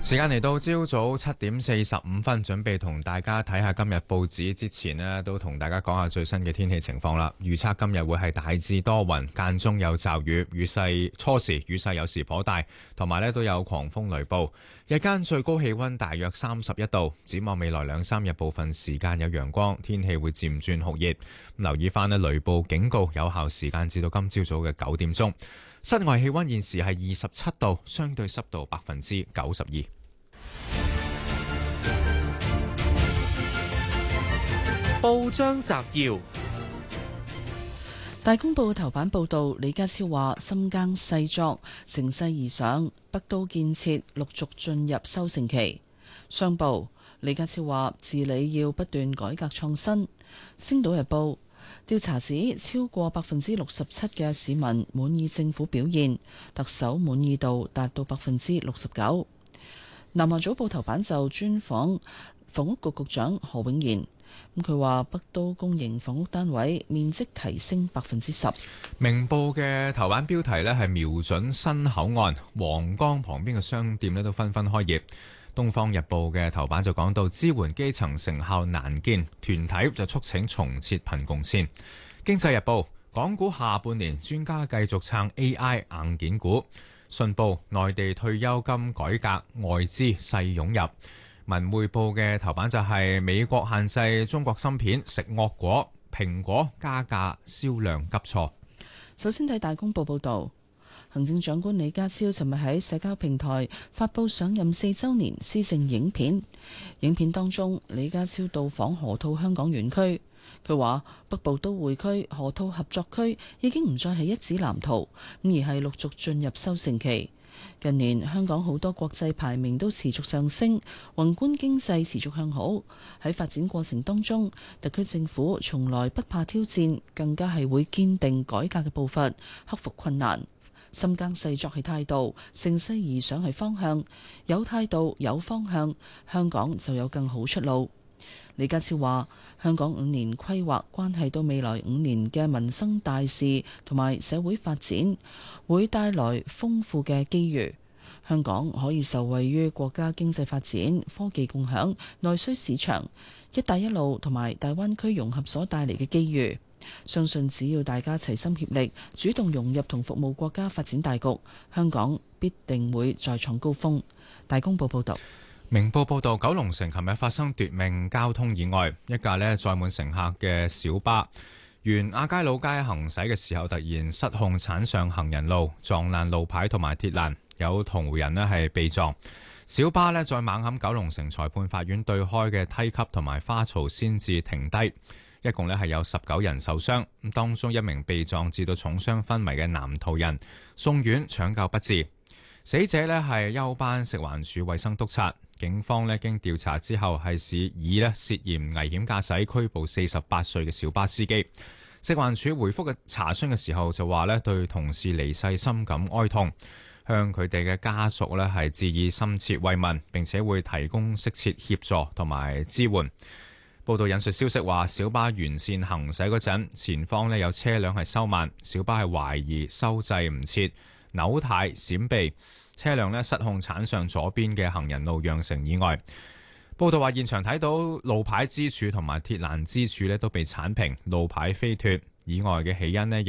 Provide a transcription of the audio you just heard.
時間嚟到朝早7:45，準備同大家睇下今日報紙之前呢，都同大家講下最新嘅天氣情況啦。預測今日會係大致多雲，間中有驟雨，初時雨勢有時頗大，同埋呢都有狂風雷暴。日間最高氣溫大約31度。展望未來2-3日，部分時間有陽光，天氣會漸轉酷熱。留意翻呢雷暴警告有效時間至到今朝早嘅9點鐘。室外氣溫現時係27度，相對濕度92%。 報章摘要：大公報頭版報道，李家超話深耕細作，乘勢而上，北都建設陸續進入收成期。商報：李家超話治理要不斷改革創新。星島日報：調查指超過67%嘅市民滿意政府表現，特首滿意度達到69%。南華早報頭版就專訪房屋局局長何永賢。佢話北都公營房屋單位面積提升10%。 明報嘅頭版標題呢係瞄準新口岸，皇崗旁邊嘅商店呢都紛紛開業。東方日報嘅頭版就講到支援基層成效難見，團體就促請重設貧共線。經濟日報，港股下半年專家繼續撐 AI 硬件股。信報，內地退休金改革，外資勢湧入。文匯報嘅頭版就係美國限制中國芯片食惡果，蘋果加價銷量急挫。 首先睇大公報報導，行政長官李家超尋日喺社交平台發布上任4週年施政影片。影片當中，李家超到訪河套香港園區，佢話北部都會區河套合作區已經唔再係一紙藍圖，而係陸續進入收成期。近年香港好多國際排名都持續上升，宏觀經濟持續向好。喺發展過程當中，特區政府從來不怕挑戰，更加係會堅定改革嘅步伐，克服困難。深耕細作係態度，乘勢而上係方向。有態度有方向，香港就有更好出路。李家超話：香港5年規劃關係到未來5年嘅民生大事同埋社會發展，會帶來豐富嘅機遇。香港可以受惠於國家經濟發展、科技共享、內需市場、一帶一路同埋大灣區融合所帶嚟嘅機遇。相信只要大家齊心協力，主動融入同服務國家發展大局，香港必定會再創高峰。大公報報道。 明報報道，九龍城琴日發生奪命交通意外，一架載滿乘客嘅小巴沿亞皆老街行駛嘅時候，突然失控鏟上行人路，撞爛路牌同埋鐵欄，有途人係被撞。小巴再猛冚九龍城裁判法院對開嘅梯級同埋花槽先至停低，一共係有19人受傷，當中一名被撞至到重傷昏迷嘅男途人送院搶救不治。死者係休班食環署衛生督察。警方經調查之後係以涉嫌危險駕駛拘捕48歲嘅小巴司機。食環署回覆嘅查詢嘅時候就話對同事離世深感哀痛，向佢哋嘅家屬係致以深切慰問，並且會提供適切協助同埋支援。報道引述消息話，小巴沿線行駛嗰陣，前方有車輛係收慢，小巴係懷疑收掣唔切，扭軚閃避。車輛失控鏟上左邊嘅行人路，釀成意外。報道話現場睇到路牌支柱同埋鐵欄支柱都被鏟平，路牌飛脫。意外嘅起因